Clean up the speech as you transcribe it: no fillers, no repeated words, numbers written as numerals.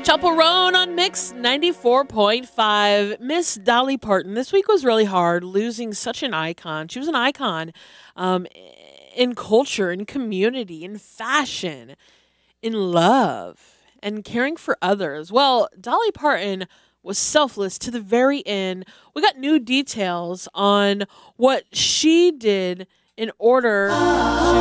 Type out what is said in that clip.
Chaperone on Mix 94.5. Miss Dolly Parton. This week was really hard, losing such an icon. She was an icon um, in culture, in community, in fashion, in love, and caring for others. Well, Dolly Parton was selfless to the very end. We got new details on what she did in order to